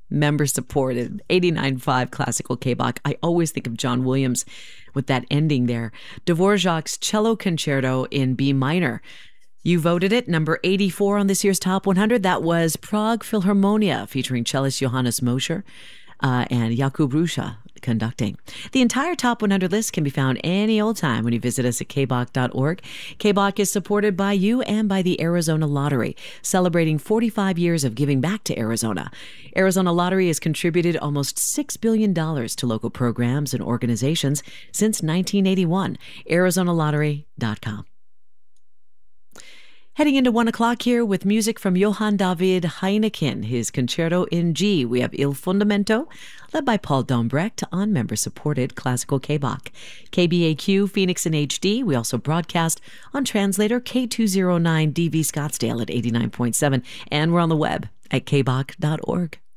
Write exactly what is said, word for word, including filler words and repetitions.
member supported, eighty-nine point five classical K B O C. I always think of John Williams with that ending there. Dvorak's Cello Concerto in B minor. You voted it, number eighty-four on this year's Top one hundred. That was Prague Philharmonia, featuring cellist Johannes Mosher uh, and Jakub Ruscha conducting. The entire Top one hundred list can be found any old time when you visit us at k b o c dot org. K B O C is supported by you and by the Arizona Lottery, celebrating forty-five years of giving back to Arizona. Arizona Lottery has contributed almost six billion dollars to local programs and organizations since nineteen eighty-one. Arizona Lottery dot com. Heading into one o'clock here with music from Johann David Heinekin, his Concerto in G. We have Il Fondamento, led by Paul Dombrecht on member-supported classical K B O C. K B A Q, Phoenix in H D. We also broadcast on translator K two oh nine D V Scottsdale at eighty-nine point seven, and we're on the web at k b o c dot org.